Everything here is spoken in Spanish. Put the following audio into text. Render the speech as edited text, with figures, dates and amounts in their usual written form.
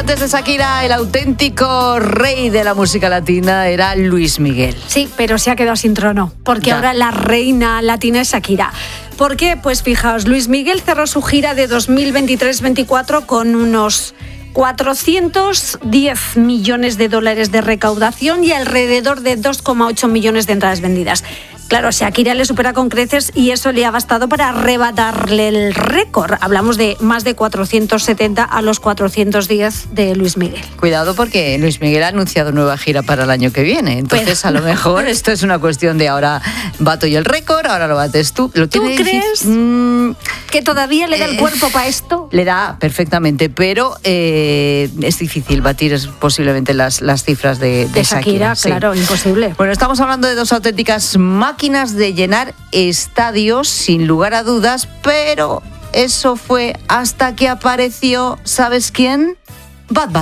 antes de Shakira, el auténtico rey de la música latina era Luis Miguel. Sí, pero se ha quedado sin trono, porque ahora la reina latina es Shakira. ¿Por qué? Pues fijaos, Luis Miguel cerró su gira de 2023-24 con unos 410 millones de dólares de recaudación y alrededor de 2,8 millones de entradas vendidas. Claro, Shakira le supera con creces y eso le ha bastado para arrebatarle el récord. Hablamos de más de 470 a los 410 de Luis Miguel. Cuidado porque Luis Miguel ha anunciado nueva gira para el año que viene. Entonces, a lo mejor esto es una cuestión de ahora bato yo el récord, ahora lo bates tú. ¿Tú crees que todavía le da el cuerpo para esto? Le da perfectamente, pero es difícil batir posiblemente las cifras de Shakira. Claro, sí. Imposible. Bueno, estamos hablando de dos auténticas máquinas de llenar estadios, sin lugar a dudas, pero eso fue hasta que apareció, ¿sabes quién? Bad Bunny.